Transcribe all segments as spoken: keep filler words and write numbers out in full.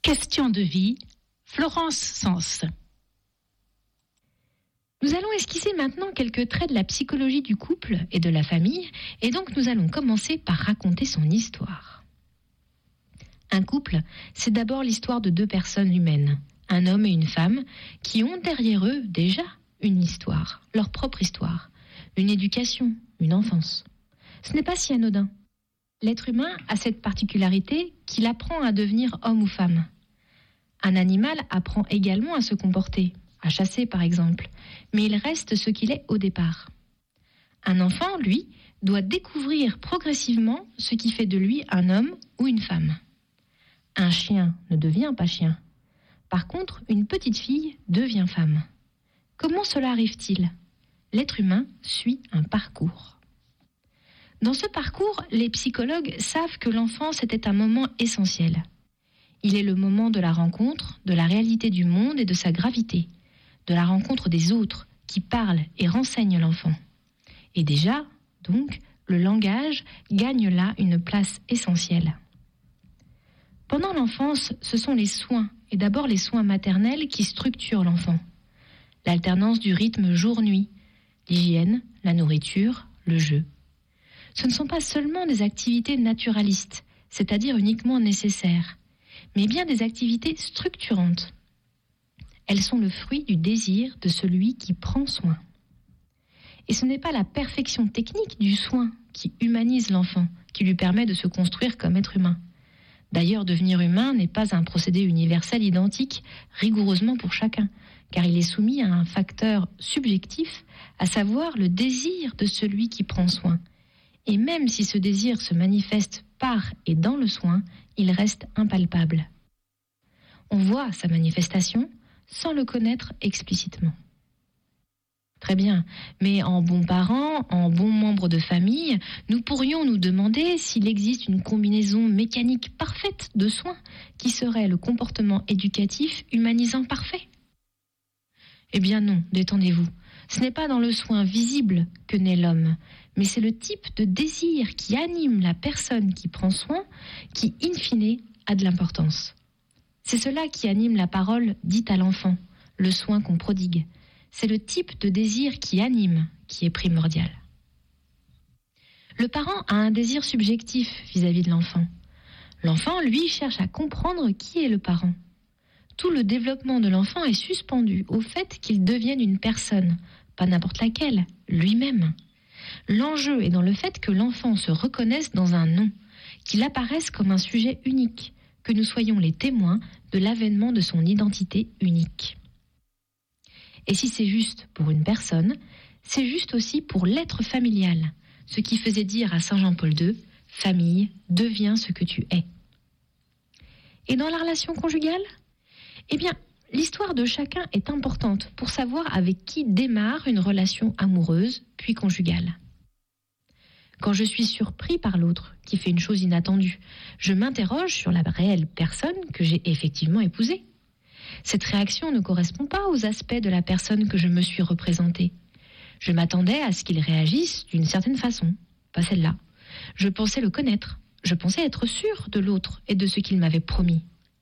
Question de vie, Florence Sens. Nous allons esquisser maintenant quelques traits de la psychologie du couple et de la famille, et donc nous allons commencer par raconter son histoire. Un couple, c'est d'abord l'histoire de deux personnes humaines, un homme et une femme, qui ont derrière eux déjà une histoire, leur propre histoire, une éducation, une enfance. Ce n'est pas si anodin. L'être humain a cette particularité qu'il apprend à devenir homme ou femme. Un animal apprend également à se comporter, à chasser par exemple, mais il reste ce qu'il est au départ. Un enfant, lui, doit découvrir progressivement ce qui fait de lui un homme ou une femme. Un chien ne devient pas chien. Par contre, une petite fille devient femme. Comment cela arrive-t-il ? L'être humain suit un parcours. Dans ce parcours, les psychologues savent que l'enfance était un moment essentiel. Il est le moment de la rencontre, de la réalité du monde et de sa gravité, de la rencontre des autres qui parlent et renseignent l'enfant. Et déjà, donc, le langage gagne là une place essentielle. Pendant l'enfance, ce sont les soins, et d'abord les soins maternels qui structurent l'enfant. L'alternance du rythme jour-nuit, l'hygiène, la nourriture, le jeu. Ce ne sont pas seulement des activités naturalistes, c'est-à-dire uniquement nécessaires, mais bien des activités structurantes. Elles sont le fruit du désir de celui qui prend soin. Et ce n'est pas la perfection technique du soin qui humanise l'enfant, qui lui permet de se construire comme être humain. D'ailleurs, devenir humain n'est pas un procédé universel identique, rigoureusement pour chacun, car il est soumis à un facteur subjectif, à savoir le désir de celui qui prend soin. Et même si ce désir se manifeste par et dans le soin, il reste impalpable. On voit sa manifestation sans le connaître explicitement. Très bien, mais en bons parents, en bons membres de famille, nous pourrions nous demander s'il existe une combinaison mécanique parfaite de soins qui serait le comportement éducatif humanisant parfait. Eh bien non, détendez-vous. Ce n'est pas dans le soin visible que naît l'homme, mais c'est le type de désir qui anime la personne qui prend soin qui, in fine, a de l'importance. C'est cela qui anime la parole dite à l'enfant, le soin qu'on prodigue. C'est le type de désir qui anime, qui est primordial. Le parent a un désir subjectif vis-à-vis de l'enfant. L'enfant, lui, cherche à comprendre qui est le parent. Tout le développement de l'enfant est suspendu au fait qu'il devienne une personne, pas n'importe laquelle, lui-même. L'enjeu est dans le fait que l'enfant se reconnaisse dans un nom, qu'il apparaisse comme un sujet unique, que nous soyons les témoins de l'avènement de son identité unique. Et si c'est juste pour une personne, c'est juste aussi pour l'être familial, ce qui faisait dire à Saint Jean-Paul deux, « Famille, deviens ce que tu es ». Et dans la relation conjugale ? Eh bien, l'histoire de chacun est importante pour savoir avec qui démarre une relation amoureuse, puis conjugale. Quand je suis surpris par l'autre, qui fait une chose inattendue, je m'interroge sur la réelle personne que j'ai effectivement épousée. Cette réaction ne correspond pas aux aspects de la personne que je me suis représentée. Je m'attendais à ce qu'il réagisse d'une certaine façon, pas celle-là. Je pensais le connaître, je pensais être sûr de l'autre et de ce qu'il m'avait promis.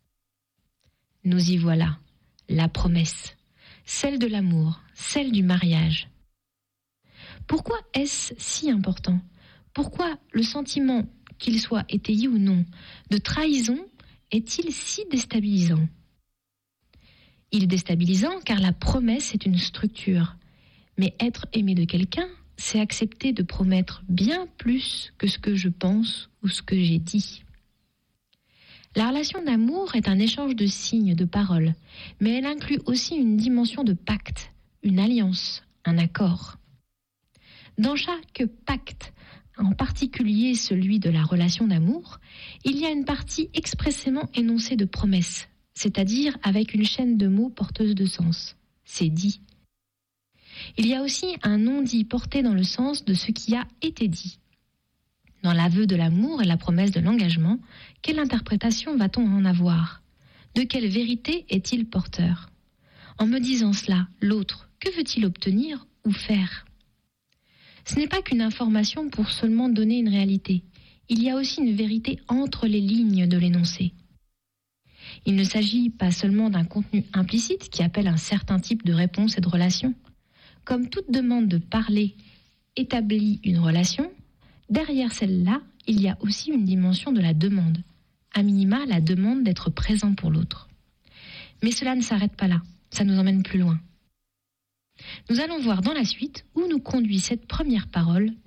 Nous y voilà, la promesse, celle de l'amour, celle du mariage. Pourquoi est-ce si important ? Pourquoi le sentiment, qu'il soit étayé ou non, de trahison est-il si déstabilisant ? Il est déstabilisant car la promesse est une structure. Mais être aimé de quelqu'un, c'est accepter de promettre bien plus que ce que je pense ou ce que j'ai dit. La relation d'amour est un échange de signes, de paroles, mais elle inclut aussi une dimension de pacte, une alliance, un accord. Dans chaque pacte, en particulier celui de la relation d'amour, il y a une partie expressément énoncée de promesses, c'est-à-dire avec une chaîne de mots porteuse de sens. C'est dit. Il y a aussi un non-dit porté dans le sens de ce qui a été dit. Dans l'aveu de l'amour et la promesse de l'engagement, quelle interprétation va-t-on en avoir ? De quelle vérité est-il porteur ? En me disant cela, l'autre, que veut-il obtenir ou faire ? Ce n'est pas qu'une information pour seulement donner une réalité. Il y a aussi une vérité entre les lignes de l'énoncé. Il ne s'agit pas seulement d'un contenu implicite qui appelle un certain type de réponse et de relation. Comme toute demande de parler établit une relation, derrière celle-là, il y a aussi une dimension de la demande. À minima, la demande d'être présent pour l'autre. Mais cela ne s'arrête pas là, ça nous emmène plus loin. Nous allons voir dans la suite où nous conduit cette première parole